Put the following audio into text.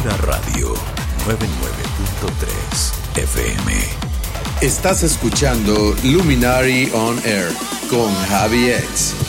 Sonora Radio 99.3 FM. Estás escuchando Luminary on Air con Javi X.